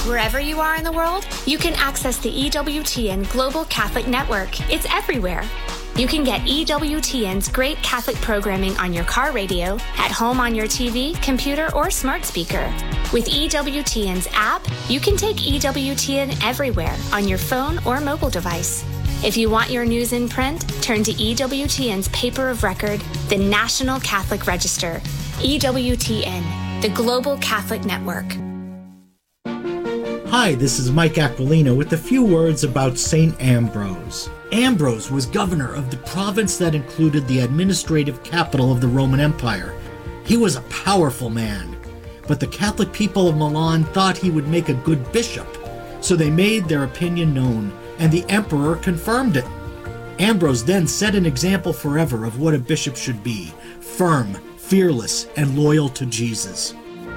Wherever you are in the world, you can access the EWTN Global Catholic Network. It's everywhere. You can get EWTN's great Catholic programming on your car radio, at home on your TV, computer, or smart speaker. With EWTN's app, you can take EWTN everywhere on your phone or mobile device. If you want your news in print, turn to EWTN's paper of record, the National Catholic Register. EWTN, the Global Catholic Network. Hi, this is Mike Aquilino with a few words about St. Ambrose. Ambrose was governor of the province that included the administrative capital of the Roman Empire. He was a powerful man, but the Catholic people of Milan thought he would make a good bishop, so they made their opinion known, and the emperor confirmed it. Ambrose then set an example forever of what a bishop should be: firm, fearless, and loyal to Jesus.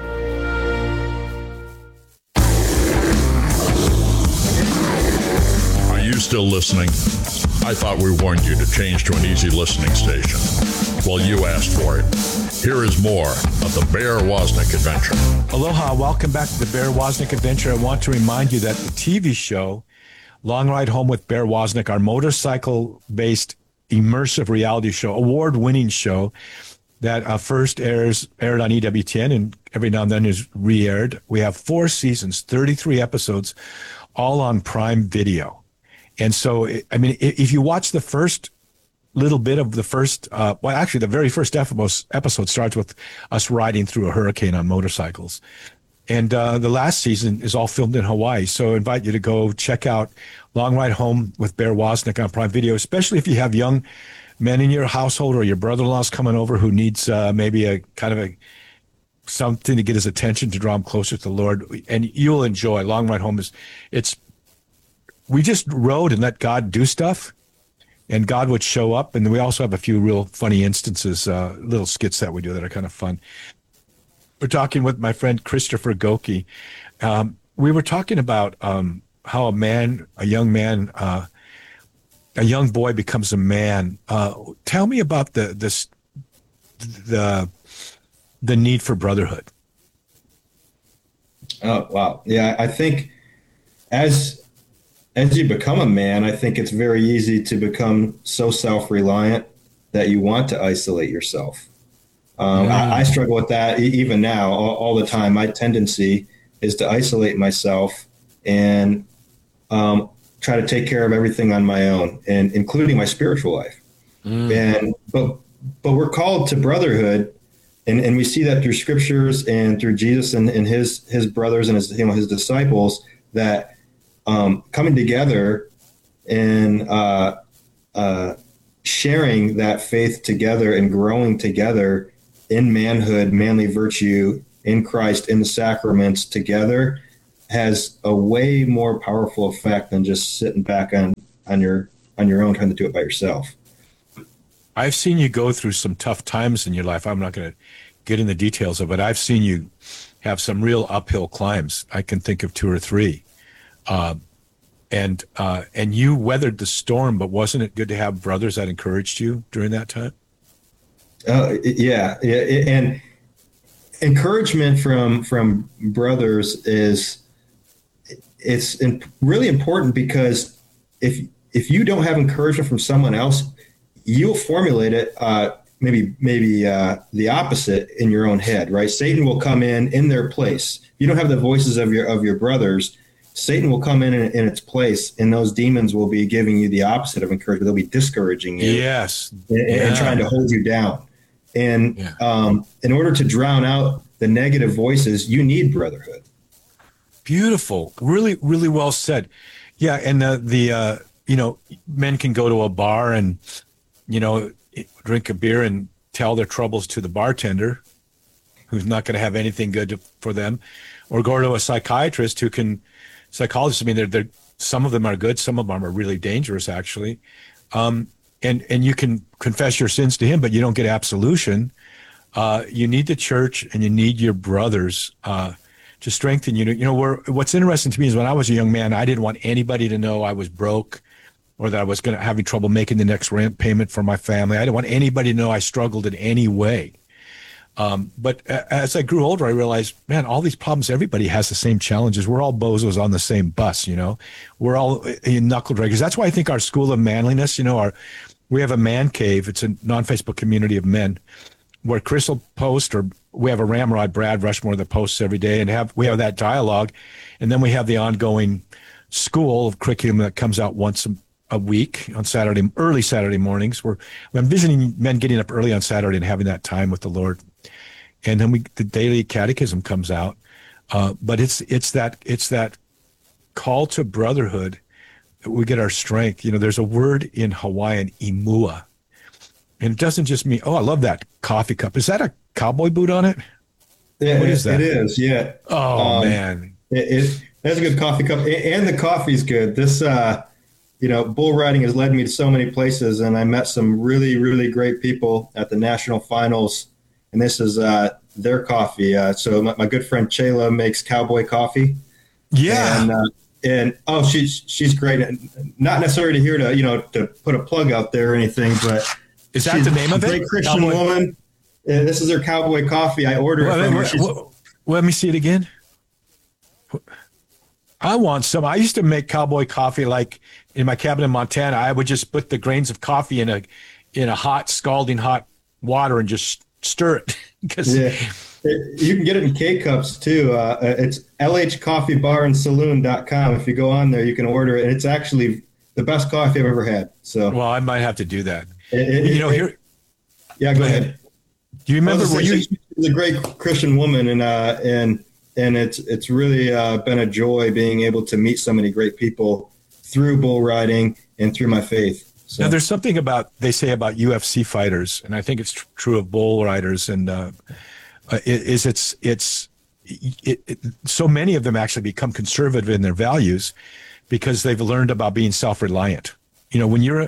Are you still listening? I thought we warned you to change to an easy listening station. Well, you asked for it. Here is more of the Bear Wozniak Adventure. Aloha, welcome back to the Bear Wozniak Adventure. I want to remind you that the TV show, Long Ride Home with Bear Wozniak, our motorcycle-based immersive reality show, award-winning show that first aired on EWTN and every now and then is re-aired. We have 4 seasons, 33 episodes, all on Prime Video. And so, I mean, if you watch the first little bit of the first, the very first episode starts with us riding through a hurricane on motorcycles. And the last season is all filmed in Hawaii. So I invite you to go check out Long Ride Home with Bear Wozniak on Prime Video, especially if you have young men in your household or your brother-in-law's coming over who needs maybe a kind of something to get his attention to draw him closer to the Lord. And you'll enjoy Long Ride Home. We just rode and let God do stuff, and God would show up. And we also have a few real funny instances, little skits that we do that are kind of fun. We're talking with my friend Christopher Goki. We were talking about how a young boy becomes a man. Tell me about the need for brotherhood. Oh, wow. Yeah, I think as you become a man, I think it's very easy to become so self-reliant that you want to isolate yourself. I struggle with that even now all the time. My tendency is to isolate myself and try to take care of everything on my own, and including my spiritual life. But we're called to brotherhood, and we see that through scriptures and through Jesus and his brothers and his disciples, that coming together and sharing that faith together and growing together in manhood, manly virtue, in Christ, in the sacraments together, has a way more powerful effect than just sitting back on your own trying to do it by yourself. I've seen you go through some tough times in your life. I'm not going to get in the details of it. I've seen you have some real uphill climbs. I can think of 2 or 3. And you weathered the storm, but wasn't it good to have brothers that encouraged you during that time? Yeah. And encouragement from brothers it's really important, because if you don't have encouragement from someone else, you'll formulate it maybe the opposite in your own head, right? Satan will come in their place. If you don't have the voices of your brothers, Satan will come in its place, and those demons will be giving you the opposite of encouragement. They'll be discouraging you, and trying to hold you down. And in order to drown out the negative voices, you need brotherhood. Beautiful, really, really well said. Yeah, and men can go to a bar and drink a beer and tell their troubles to the bartender, who's not going to have anything good for them, or go to a psychiatrist who can. Psychologists, I mean, they're some of them are good, some of them are really dangerous, actually. And you can confess your sins to him, but you don't get absolution. You need the church, and you need your brothers to strengthen you. What's interesting to me is when I was a young man, I didn't want anybody to know I was broke or that I was having trouble making the next rent payment for my family. I didn't want anybody to know I struggled in any way. But as I grew older, I realized, man, all these problems, everybody has the same challenges. We're all bozos on the same bus, you know. We're all knuckle draggers. That's why I think our School of Manliness, you know, we have a man cave. It's a non-Facebook community of men where Chris will post, or we have a Ramrod, Brad Rushmore, that posts every day, and we have that dialogue. And then we have the ongoing school of curriculum that comes out once a week on early Saturday mornings, where I'm envisioning men getting up early on Saturday and having that time with the Lord. And then the daily catechism comes out. But it's that call to brotherhood that we get our strength. You know, there's a word in Hawaiian, imua. And it doesn't just mean, oh, I love that coffee cup. Is that a cowboy boot on it? Yeah, what is that? It is, yeah. Oh, man. That's a good coffee cup. And the coffee's good. This, you know, bull riding has led me to so many places, and I met some really, really great people at the national finals. And this is their coffee. So my good friend Chayla makes cowboy coffee. Yeah. And she's great. Not necessarily here to, you know, to put a plug out there or anything, but is that the name of it? Great Christian woman. And this is her cowboy coffee. I ordered it from her. Let me see it again. I want some. I used to make cowboy coffee like in my cabin in Montana. I would just put the grains of coffee in a hot, scalding hot water and just stir it. You can get it in K-cups too. It's lhcoffeebarandsaloon.com. If you go on there, you can order it. And it's actually the best coffee I've ever had. So, well, I might have to do that. Here. Yeah, go ahead. Do you remember she's a great Christian woman, and it's really been a joy being able to meet so many great people through bull riding and through my faith. So. Now, there's something they say about UFC fighters, and I think it's true of bull riders, and so many of them actually become conservative in their values because they've learned about being self-reliant. You know, when you're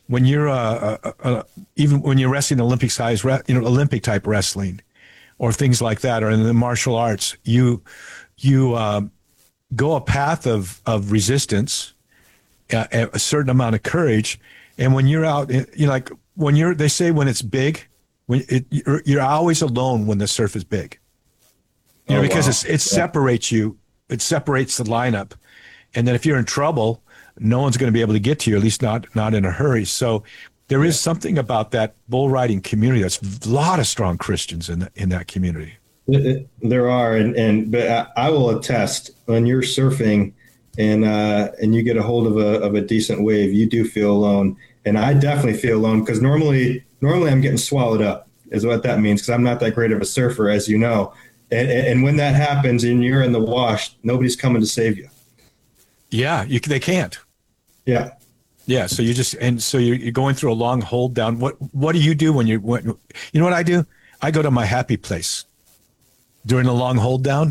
even when you're wrestling Olympic type wrestling or things like that, or in the martial arts, you go a path of resistance, a certain amount of courage. And when you're out, like they say when it's big, you're always alone when the surf is big, because it separates you. It separates the lineup. And then if you're in trouble, no one's going to be able to get to you, at least not in a hurry. So there is something about that bull riding community. There's a lot of strong Christians in that community. There are, but I will attest, when you're surfing and you get a hold of a decent wave, you do feel alone. And I definitely feel alone because normally I'm getting swallowed up is what that means, because I'm not that great of a surfer, as you know. And when that happens and you're in the wash, nobody's coming to save you. Yeah, they can't. Yeah. Yeah. So you're going through a long hold down. What do you do when you know what I do? I go to my happy place during the long hold down.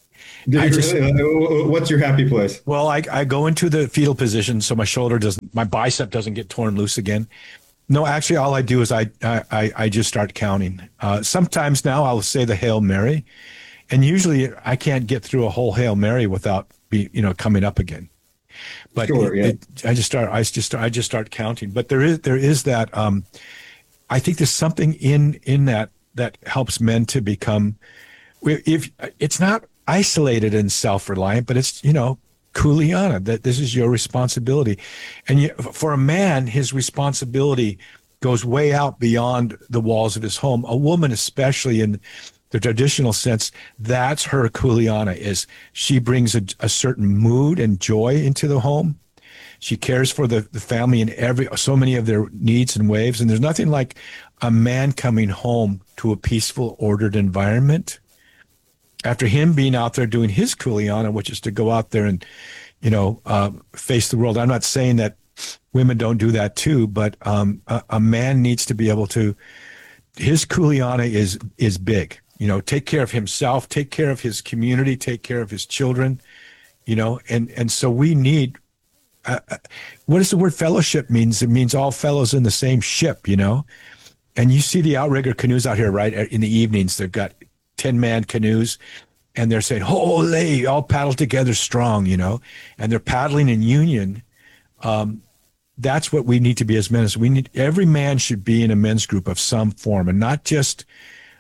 What's your happy place? Well, I go into the fetal position so my bicep doesn't get torn loose again. No, actually, all I do is I just start counting. Sometimes now I'll say the Hail Mary, and usually I can't get through a whole Hail Mary without coming up again. But sure, I just start counting. But there is that. I think there's something in that helps men to become. If it's not isolated and self-reliant, but it's kuleana, that this is your responsibility, and for a man, his responsibility goes way out beyond the walls of his home. A woman, especially in the traditional sense, that's her kuleana, is she brings a certain mood and joy into the home. She cares for the family in so many of their needs and waves. And there's nothing like a man coming home to a peaceful, ordered environment after him being out there doing his kuleana, which is to go out there and, face the world. I'm not saying that women don't do that too, but a man needs to be able to, his kuleana is big. Take care of himself, take care of his community, take care of his children, and so we need, what does the word fellowship means? It means all fellows in the same ship, and you see the outrigger canoes out here, right? In the evenings, they've got 10-man canoes and they're saying, "Ole," all paddle together strong, and they're paddling in union. That's what we need to be as men. Every man should be in a men's group of some form, and not just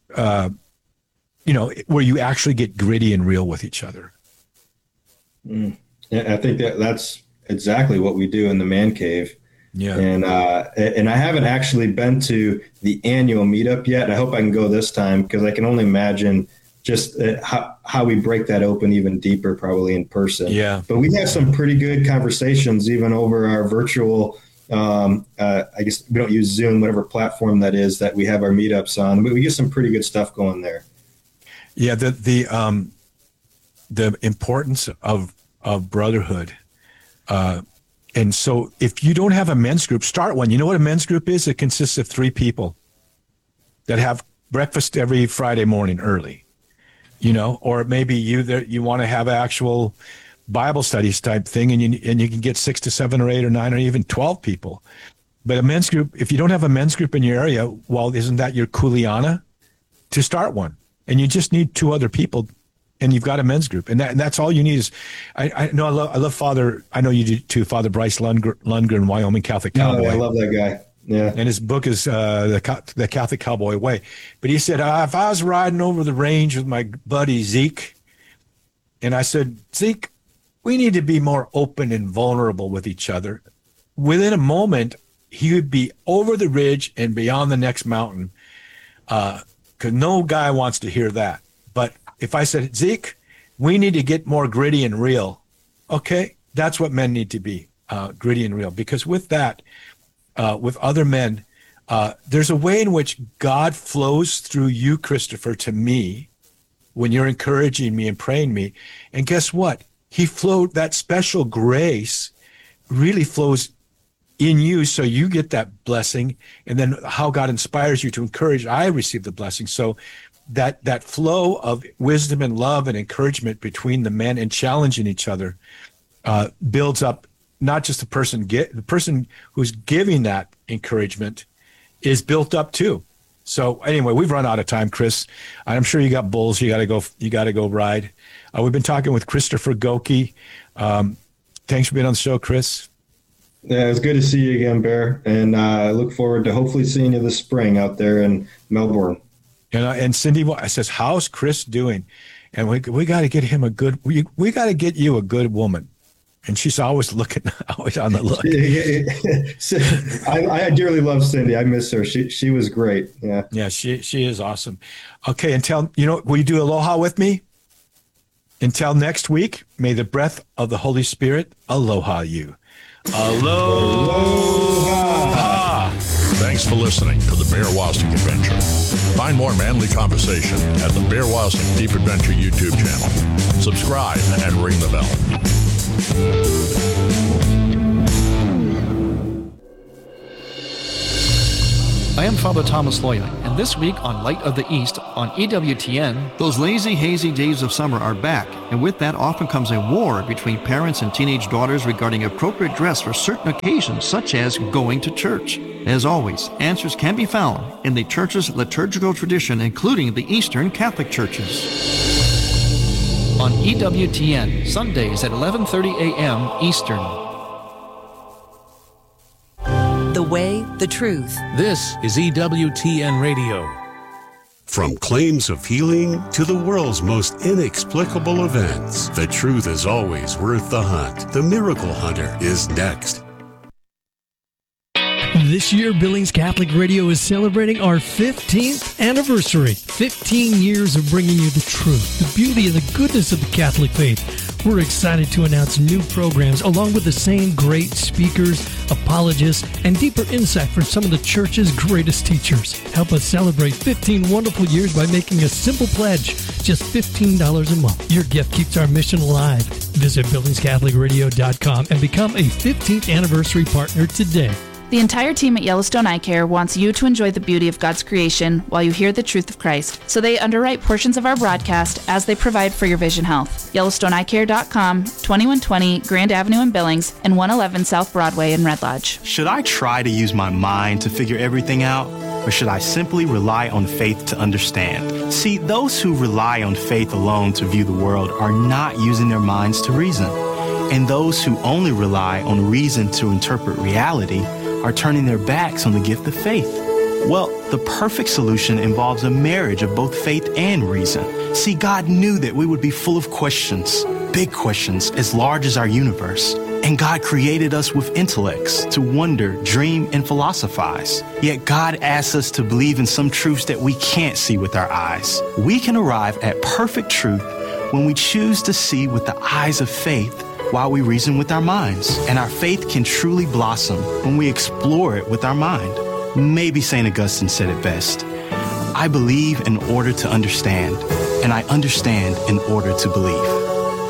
where you actually get gritty and real with each other. Yeah, I think that's exactly what we do in the Man Cave. Yeah. And I haven't actually been to the annual meetup yet. I hope I can go this time, because I can only imagine just how we break that open even deeper, probably in person. Yeah. But we have some pretty good conversations even over our virtual, I guess we don't use Zoom, whatever platform that is that we have our meetups on. We get some pretty good stuff going there. Yeah. The importance of brotherhood. And so if you don't have a men's group, start one. You know what a men's group is? It consists of 3 people that have breakfast every Friday morning early, or maybe you want to have actual Bible studies type thing, and you can get 6 to 7 or 8 or 9 or even 12 people. But a men's group, if you don't have a men's group in your area, well, isn't that your kuleana to start one? And you just need 2 other people, and you've got a men's group, and that's all you need. Is I love Father. I know you do too, Father Bryce Lundgren, Wyoming Catholic Cowboy. I love that guy. Yeah, and his book is the Catholic Cowboy Way. But he said, if I was riding over the range with my buddy Zeke, and I said, Zeke, we need to be more open and vulnerable with each other. Within a moment, he would be over the ridge and beyond the next mountain, because no guy wants to hear that. But if I said, Zeke, we need to get more gritty and real, okay, that's what men need to be, gritty and real. Because with that, with other men, there's a way in which God flows through you, Christopher, to me when you're encouraging me and praying me. And guess what? That special grace really flows in you, so you get that blessing. And then how God inspires you to encourage, I receive the blessing. So that flow of wisdom and love and encouragement between the men and challenging each other builds up not just the person who's giving that encouragement is built up too. So anyway, we've run out of time, Chris. I'm sure you got bulls. You got to go ride. We've been talking with Christopher Goke. Thanks for being on the show, Chris. Yeah, it's good to see you again, Bear. And I look forward to hopefully seeing you this spring out there in Melbourne. And Cindy says, how's Chris doing? And we got to get him we got to get you a good woman. And she's always on the look. I dearly love Cindy. I miss her. She was great. Yeah. Yeah, she is awesome. Okay, will you do aloha with me? Until next week, may the breath of the Holy Spirit aloha you. Aloha. Thanks for listening to the Bear Wozniak Adventure. Find more manly conversation at the Bear Wozniak Deep Adventure YouTube channel. Subscribe and ring the bell. I am Father Thomas Loya, and this week on Light of the East on EWTN, those lazy, hazy days of summer are back, and with that often comes a war between parents and teenage daughters regarding appropriate dress for certain occasions, such as going to church. As always, answers can be found in the church's liturgical tradition, including the Eastern Catholic churches. On EWTN, Sundays at 11:30 a.m. Eastern. The way, the truth. This is EWTN Radio. From claims of healing to the world's most inexplicable events, the truth is always worth the hunt. The Miracle Hunter is next. This year, Billings Catholic Radio is celebrating our 15th anniversary. 15 years of bringing you the truth, the beauty, and the goodness of the Catholic faith. We're excited to announce new programs along with the same great speakers, apologists, and deeper insight from some of the church's greatest teachers. Help us celebrate 15 wonderful years by making a simple pledge, just $15 a month. Your gift keeps our mission alive. Visit BillingsCatholicRadio.com and become a 15th anniversary partner today. The entire team at Yellowstone Eye Care wants you to enjoy the beauty of God's creation while you hear the truth of Christ. So they underwrite portions of our broadcast as they provide for your vision health. YellowstoneEyeCare.com, 2120 Grand Avenue in Billings, and 111 South Broadway in Red Lodge. Should I try to use my mind to figure everything out? Or should I simply rely on faith to understand? See, those who rely on faith alone to view the world are not using their minds to reason. And those who only rely on reason to interpret reality are turning their backs on the gift of faith. Well, the perfect solution involves a marriage of both faith and reason. See, God knew that we would be full of questions, big questions as large as our universe. And God created us with intellects to wonder, dream, and philosophize. Yet God asks us to believe in some truths that we can't see with our eyes. We can arrive at perfect truth when we choose to see with the eyes of faith while we reason with our minds. And our faith can truly blossom when we explore it with our mind. Maybe St. Augustine said it best. I believe in order to understand, and I understand in order to believe.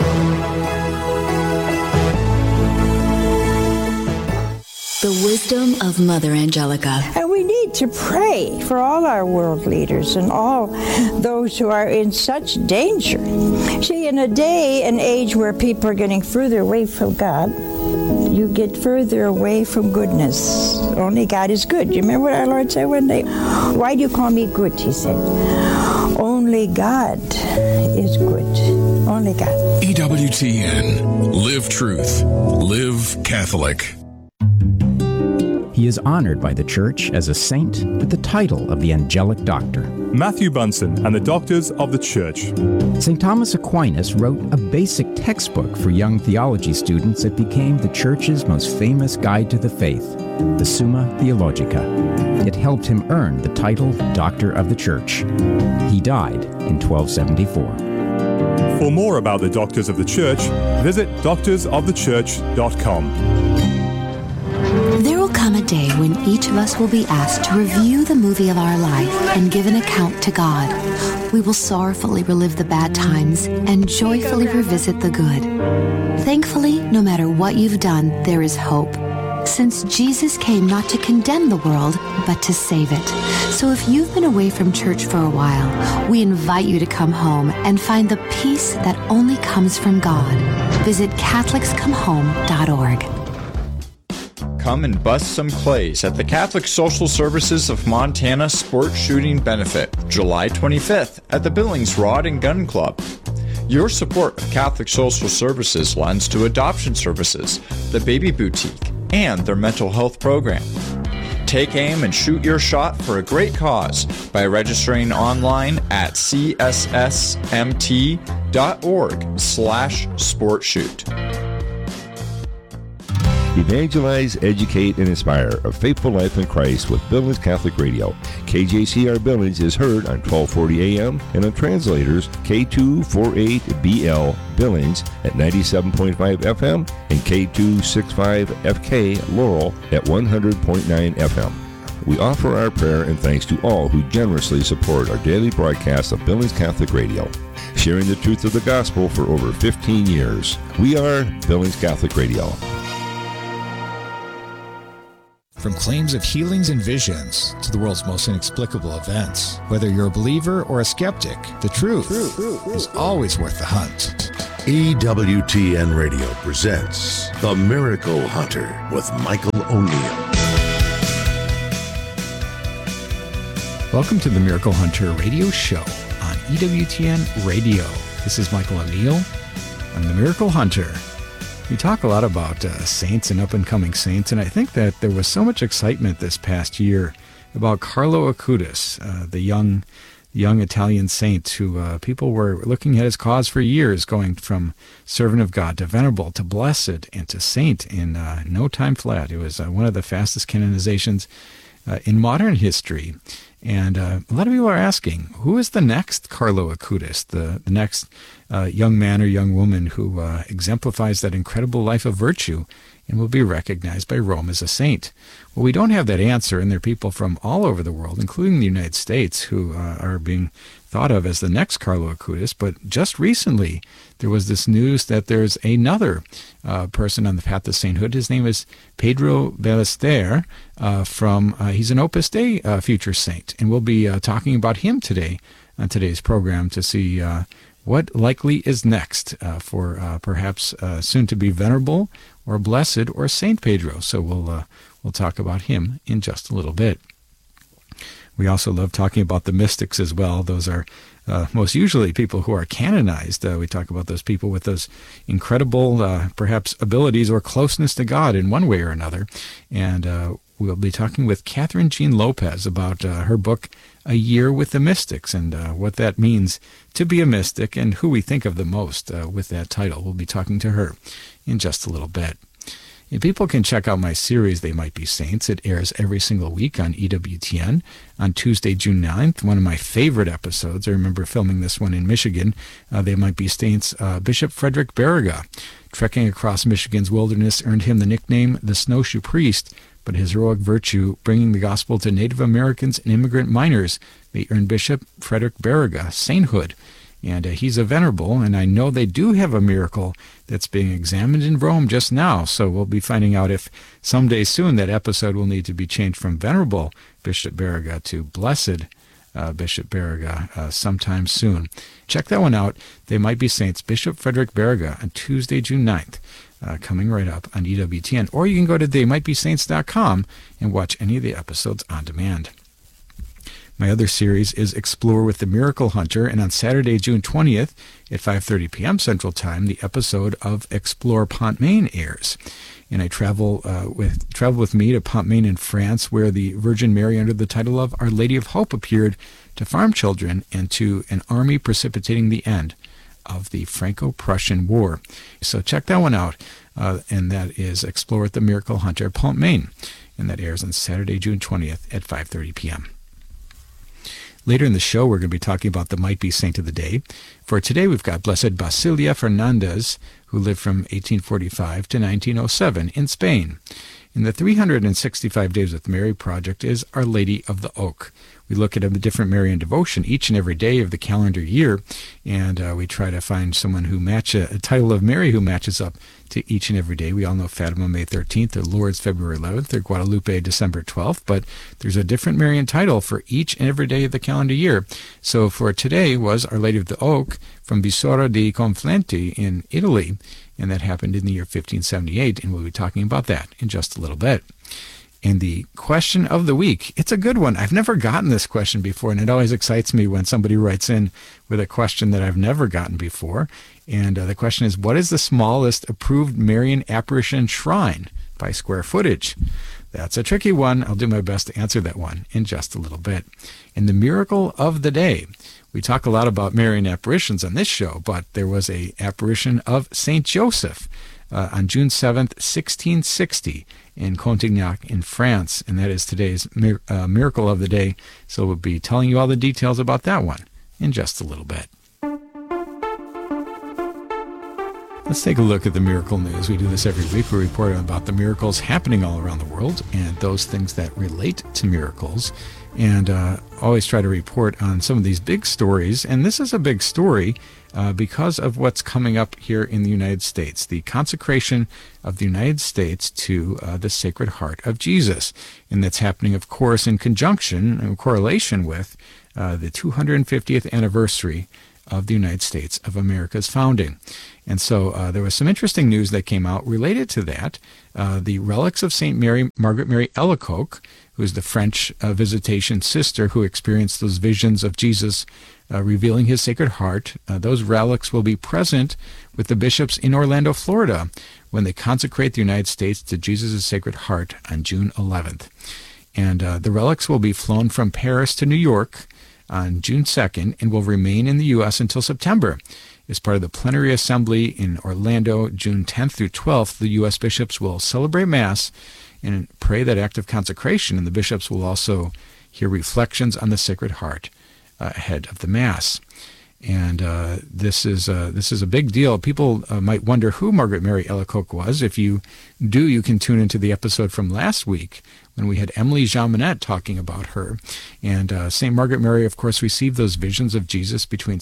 The wisdom of Mother Angelica. And we need to pray for all our world leaders and all those who are in such danger. See, in a day and age where people are getting further away from God, you get further away from goodness. Only God is good. You remember what our Lord said one day? Why do you call me good? He said. Only God is good. Only God. EWTN. Live truth. Live Catholic. He is honored by the Church as a saint with the title of the Angelic Doctor. Matthew Bunson and the Doctors of the Church. St. Thomas Aquinas wrote a basic textbook for young theology students that became the Church's most famous guide to the faith, the Summa Theologica. It helped him earn the title Doctor of the Church. He died in 1274. For more about the Doctors of the Church, visit doctorsofthechurch.com. There will come a day when each of us will be asked to review the movie of our life and give an account to God. We will sorrowfully relive the bad times and joyfully revisit the good. Thankfully, no matter what you've done, there is hope, since Jesus came not to condemn the world, but to save it. So if you've been away from church for a while, we invite you to come home and find the peace that only comes from God. Visit CatholicsComeHome.org. Come and bust some clays at the Catholic Social Services of Montana Sport Shooting Benefit, July 25th at the Billings Rod and Gun Club. Your support of Catholic Social Services lends to adoption services, the Baby Boutique, and their mental health program. Take aim and shoot your shot for a great cause by registering online at cssmt.org/sportshoot. Evangelize, educate, and inspire a faithful life in Christ with Billings Catholic Radio. KJCR Billings is heard on 1240 AM and on translators K248BL Billings at 97.5 FM and K265FK Laurel at 100.9 FM. We offer our prayer and thanks to all who generously support our daily broadcast of Billings Catholic Radio, sharing the truth of the gospel for over 15 years. We are Billings Catholic Radio. From claims of healings and visions to the world's most inexplicable events, whether you're a believer or a skeptic, the truth is always worth the hunt. EWTN Radio presents The Miracle Hunter with Michael O'Neill. Welcome to the Miracle Hunter radio show on EWTN Radio. This is Michael O'Neill. I'm the Miracle Hunter. We talk a lot about saints and up-and-coming saints, and I think that there was so much excitement this past year about Carlo Acutis, the young Italian saint who people were looking at his cause for years, going from servant of God to venerable to blessed and to saint in no time flat. It was one of the fastest canonizations in modern history. And a lot of people are asking, who is the next Carlo Acutis, the next young man or young woman who exemplifies that incredible life of virtue and will be recognized by Rome as a saint? Well, we don't have that answer, and there are people from all over the world, including the United States, who are being thought of as the next Carlo Acutis. But just recently, there was this news that there's another person on the path to sainthood. His name is Pedro Ballester. He's an Opus Dei future saint, and we'll be talking about him today on today's program to see what likely is next for perhaps soon to be venerable or blessed or Saint Pedro. So we'll talk about him in just a little bit. We also love talking about the mystics as well. Those are most usually people who are canonized. We talk about those people with those incredible, perhaps, abilities or closeness to God in one way or another. And we'll be talking with Catherine Jean Lopez about her book, A Year with the Mystics, and what that means to be a mystic and who we think of the most with that title. We'll be talking to her in just a little bit. And people can check out my series, They Might Be Saints. It airs every single week on EWTN on Tuesday, June 9th. One of my favorite episodes. I remember filming this one in Michigan. They Might Be Saints. Bishop Frederick Baraga, trekking across Michigan's wilderness, earned him the nickname the Snowshoe Priest, but his heroic virtue, bringing the gospel to Native Americans and immigrant miners, may earn Bishop Frederick Baraga sainthood. And he's a venerable, and I know they do have a miracle that's being examined in Rome just now, so we'll be finding out if someday soon that episode will need to be changed from Venerable Bishop Baraga to Blessed Bishop Baraga sometime soon. Check that one out. They Might Be Saints, Bishop Frederick Baraga, on Tuesday, June 9th, coming right up on EWTN. Or you can go to theymightbesaints.com and watch any of the episodes on demand. My other series is Explore with the Miracle Hunter, and on Saturday, June 20th at 5:30 p.m. Central Time, the episode of Explore Pont-Main airs. And I travel with me to Pont-Main in France, where the Virgin Mary, under the title of Our Lady of Hope, appeared to farm children and to an army precipitating the end of the Franco-Prussian War. So check that one out, and that is Explore with the Miracle Hunter, Pont-Main, and that airs on Saturday, June 20th at 5:30 p.m. Later in the show, we're going to be talking about the Might Be Saint of the Day. For today, we've got Blessed Basilia Fernandez, who lived from 1845 to 1907 in Spain. And the 365 Days with Mary project is Our Lady of the Oak. We look at a different Marian devotion each and every day of the calendar year, and we try to find someone who matches a title of Mary who matches up to each and every day. We all know Fatima, May 13th, or Lourdes, February 11th, or Guadalupe, December 12th, but there's a different Marian title for each and every day of the calendar year. So for today was Our Lady of the Oak from Bisora di Conflenti in Italy, and that happened in the year 1578, and we'll be talking about that in just a little bit. And the question of the week, it's a good one. I've never gotten this question before, and it always excites me when somebody writes in with a question that I've never gotten before. And the question is, what is the smallest approved Marian apparition shrine by square footage? That's a tricky one. I'll do my best to answer that one in just a little bit. And the miracle of the day. We talk a lot about Marian apparitions on this show, but there was a apparition of St. Joseph on June 7th, 1660 in Contignac in France, and that is today's miracle of the day. So we'll be telling you all the details about that one in just a little bit. Let's take a look at the miracle news. We do this every week. We report about the miracles happening all around the world and those things that relate to miracles, and always try to report on some of these big stories. And this is a big story because of what's coming up here in the United States, the consecration of the United States to the Sacred Heart of Jesus. And that's happening, of course, in conjunction and correlation with the 250th anniversary of the United States of America's founding. And so there was some interesting news that came out related to that. The relics of St. Margaret Mary Alacoque, who is the French visitation sister who experienced those visions of Jesus revealing his Sacred Heart, those relics will be present with the bishops in Orlando, Florida, when they consecrate the United States to Jesus' Sacred Heart on June 11th. And the relics will be flown from Paris to New York on June 2nd and will remain in the U.S. until September. As part of the plenary assembly in Orlando, June 10th through 12th, the U.S. bishops will celebrate Mass and pray that act of consecration, and the bishops will also hear reflections on the Sacred Heart ahead of the Mass. And this is a big deal. People might wonder who Margaret Mary Alacoque was. If you do, you can tune into the episode from last week when we had Emily Jaminet talking about her. And St. Margaret Mary, of course, received those visions of Jesus between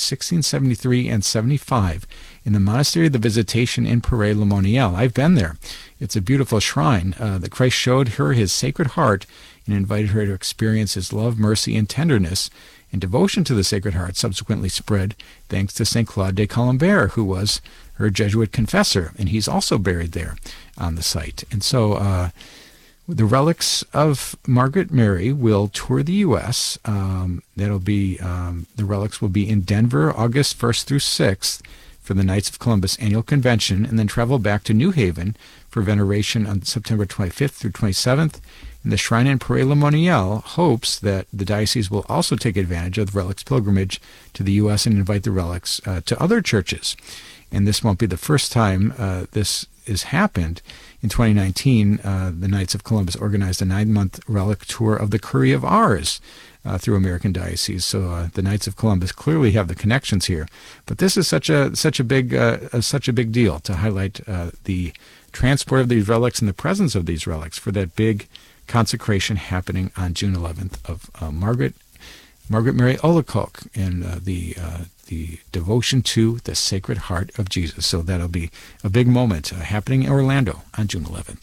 1673 and 75 in the Monastery of the Visitation in Paray-le-Monial. I've been there. It's a beautiful shrine that Christ showed her his Sacred Heart and invited her to experience his love, mercy, and tenderness. And devotion to the Sacred Heart subsequently spread thanks to St. Claude de Colombier, who was her Jesuit confessor, and he's also buried there on the site. And so the relics of Margaret Mary will tour the U.S. That'll be the relics will be in Denver, August 1st through 6th for the Knights of Columbus annual convention, and then travel back to New Haven for veneration on September 25th through 27th. And And the Shrine in Paray-le-Monial hopes that the diocese will also take advantage of the relics pilgrimage to the U.S. and invite the relics to other churches. And this won't be the first time this has happened. In 2019, the Knights of Columbus organized a 9-month relic tour of the Curie of Ars through American dioceses. So the Knights of Columbus clearly have the connections here. But this is such a big deal to highlight the transport of these relics and the presence of these relics for that big consecration happening on June 11th of Margaret Mary Alacoque and the devotion to the Sacred Heart of Jesus. So that'll be a big moment happening in Orlando on June 11th.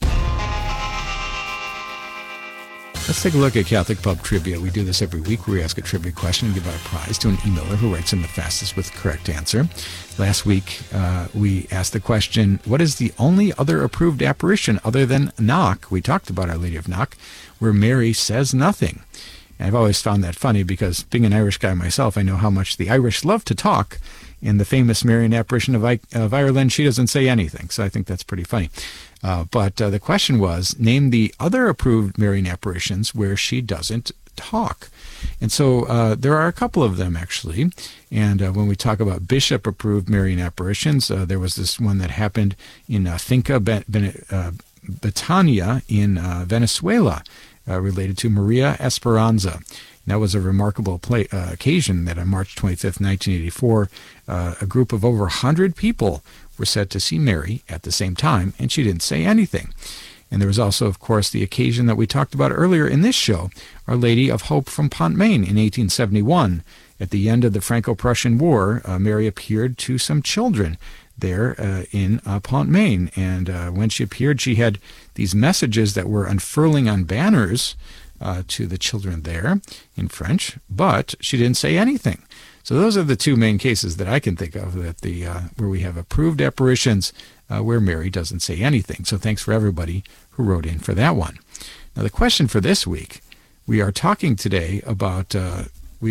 Let's take a look at Catholic Pub Trivia. We do this every week where we ask a trivia question and give out a prize to an emailer who writes in the fastest with the correct answer. Last week, we asked the question, what is the only other approved apparition other than Knock? We talked about Our Lady of Knock, where Mary says nothing. And I've always found that funny because being an Irish guy myself, I know how much the Irish love to talk. In the famous Marian apparition of Ireland, she doesn't say anything. So I think that's pretty funny. But the question was, name the other approved Marian apparitions where she doesn't talk. And so there are a couple of them, actually. And when we talk about bishop-approved Marian apparitions, there was this one that happened in Finca Betania in Venezuela, related to Maria Esperanza. That was a remarkable occasion that on March 25th, 1984, a group of over 100 people were said to see Mary at the same time, and she didn't say anything. And there was also, of course, the occasion that we talked about earlier in this show, Our Lady of Hope from Pont Maine in 1871. At the end of the Franco-Prussian War, Mary appeared to some children there in Pont Maine. And when she appeared, she had these messages that were unfurling on banners to the children there in French, but she didn't say anything. So those are the two main cases that I can think of that where we have approved apparitions where Mary doesn't say anything. So thanks for everybody who wrote in for that one. Now the question for this week, we are talking today about a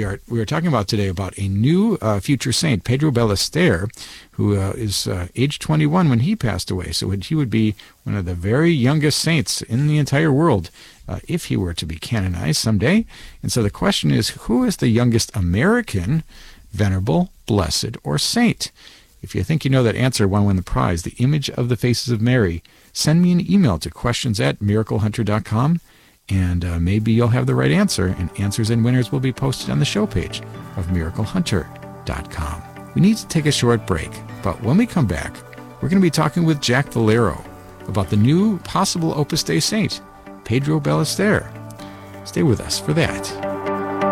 new future saint, Pedro Ballester, who is age 21 when he passed away. So he would be one of the very youngest saints in the entire world if he were to be canonized someday. And so the question is, who is the youngest American venerable, blessed, or saint? If you think you know that answer, want to win the prize, the image of the faces of Mary, send me an email to questions@miraclehunter.com. And maybe you'll have the right answer, and answers and winners will be posted on the show page of miraclehunter.com. We need to take a short break, but when we come back, we're going to be talking with Jack Valero about the new possible Opus Dei saint, Pedro Ballester. Stay with us for that.